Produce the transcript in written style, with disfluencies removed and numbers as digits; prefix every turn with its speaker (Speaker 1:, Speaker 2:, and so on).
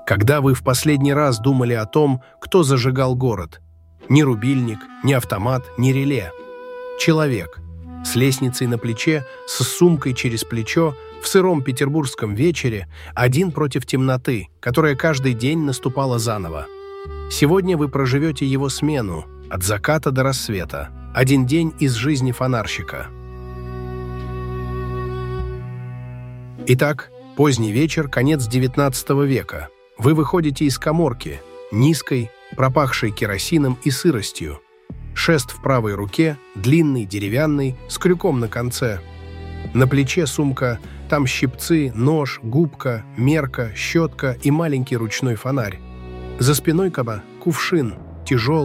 Speaker 1: Когда вы в последний раз думали о том, кто зажигал город? Ни рубильник, ни автомат, ни реле. Человек. С лестницей на плече, с сумкой через плечо, в сыром петербургском вечере, один против темноты, которая каждый день наступала заново. Сегодня вы проживете его смену, от заката до рассвета. Один день из жизни фонарщика. Итак, поздний вечер, конец XIX века. Вы выходите из каморки, низкой, пропахшей керосином и сыростью. Шест в правой руке, длинный, деревянный, с крюком на конце. На плече сумка, там щипцы, нож, губка, мерка, щетка и маленький ручной фонарь. За спиной кувшин, тяжелый,